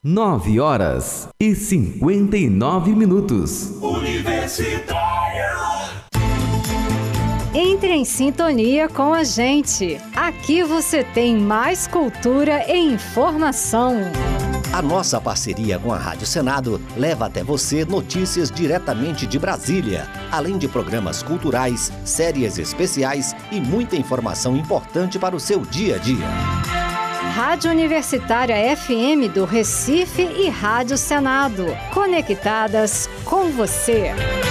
9h59. Universitária. Entre em sintonia com a gente. Aqui você tem mais cultura e informação. A nossa parceria com a Rádio Senado leva até você notícias diretamente de Brasília, além de programas culturais, séries especiais e muita informação importante para o seu dia a dia. Rádio Universitária FM do Recife e Rádio Senado, conectadas com você.